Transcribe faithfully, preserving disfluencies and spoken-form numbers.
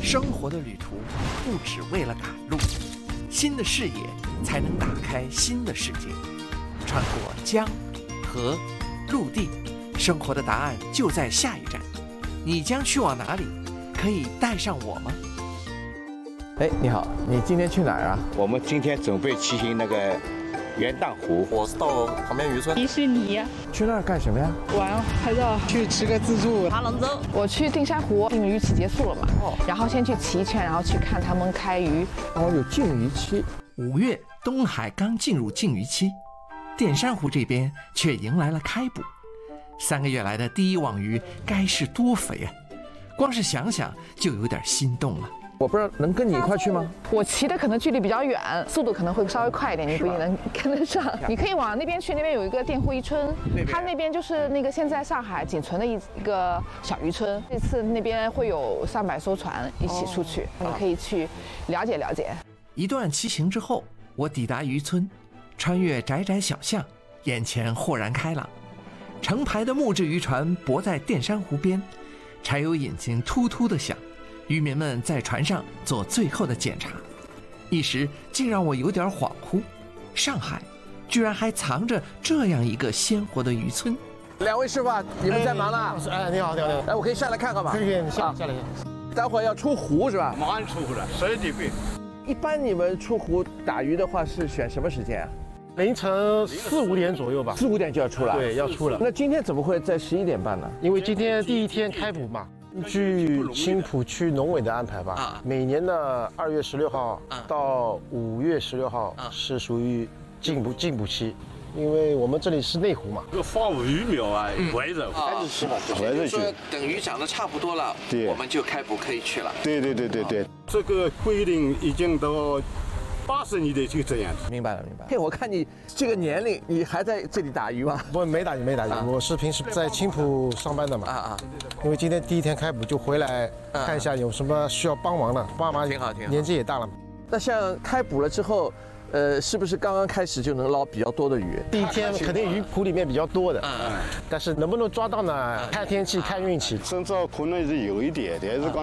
生活的旅途不只为了赶路，新的视野才能打开新的世界。穿过江、河、陆地，生活的答案就在下一站。你将去往哪里？可以带上我吗？ 哎，你好，你今天去哪儿啊？ 我们今天准备骑行那个元荡湖。 我是到旁边渔村。 迪士尼。 去那儿干什么呀？ 玩，拍照。 去吃个自助。 爬龙舟。 我去定山湖，禁渔期结束了嘛，哦，然后先去骑一圈，然后去看他们开渔。 哦，有禁渔期。 五月，东海刚进入禁渔期，淀山湖这边却迎来了开捕。三个月来的第一网鱼该是多肥啊！光是想想就有点心动了。 我不知道能跟你一块去吗？ 我骑的可能距离比较远，速度可能会稍微快一点，你不一定能跟得上。你可以往那边去，那边有一个佃户渔村，它那边就是那个现在上海仅存的一一个小渔村。这次那边会有上百艘船一起出去，你可以去了解了解。 一段骑行之后，我抵达渔村，穿越窄窄小巷，眼前豁然开朗。成排的木质渔船泊在淀山湖边，柴油引擎突突地响。渔民们在船上做最后的检查，一时竟让我有点恍惚。上海居然还藏着这样一个鲜活的渔村。 两位师傅，你们在忙呢？ 哎，你好，你好，你好。 哎，我可以下来看看吗？ 可以，可以，你下下来。 待会儿要出湖是吧？ 马上出湖了，十几倍。 一般你们出湖打鱼的话是选什么时间啊？ 凌晨四五点左右吧。 四五点就要出了。 对，要出了。 那今天怎么会在十一点半呢？ 因为今天第一天开捕嘛。据青浦区农委的安排吧，啊、每年的二月十六号到五月十六号是属于禁捕禁捕期，因为我们这里是内湖嘛。 这个放鱼苗啊，围着开始吃嘛， 围着去。 等鱼长得差不多了， 对， 我们就开捕可以去了。 对对对对对， 这个规定已经到八十年代就这样子。 明白了，明白了。嘿，我看你这个年龄，你还在这里打鱼吗？ 不，没打鱼，没打鱼。啊、我是平时在青浦上班的嘛。啊啊。因为今天第一天开捕，就回来看一下有什么需要帮忙的。爸妈挺好，挺好。 年纪也大了嘛。 那像开捕了之后，呃，是不是刚刚开始就能捞比较多的鱼？ 第一天肯定鱼湖里面比较多的。嗯。但是能不能抓到呢？看天气，看运气。 身上可能是有一点，但是刚。